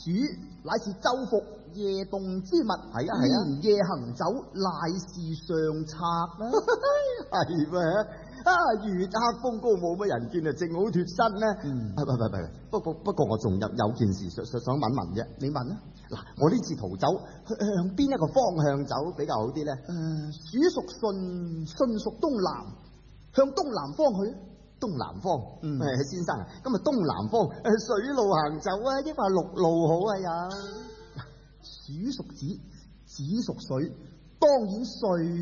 鼠乃是晝伏夜動之物， 係啊， 連夜行走乃是上策啦。 係咩？月黑風高冇乜人見啊，正好脫身咧。不過我仲有件事想問問啫。 你問啊？ 嗱，我呢次逃走向邊一個方向走比較好啲咧？ 鼠屬迅，迅屬東南，向東南方去。 東南方，先生啊，咁啊東南方水路行走啊，抑或陸路好啊？又鼠屬子，子屬水，當然水